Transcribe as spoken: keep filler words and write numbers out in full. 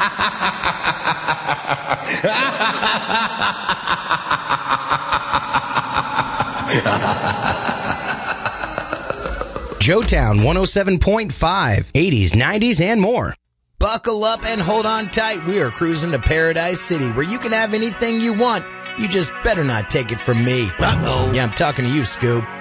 Joetown one oh seven point five, eighties, nineties, and more. Buckle up and hold on tight. We are cruising to Paradise City, where you can have anything you want. You just better not take it from me. Uh-oh. Yeah, I'm talking to you, Scoop.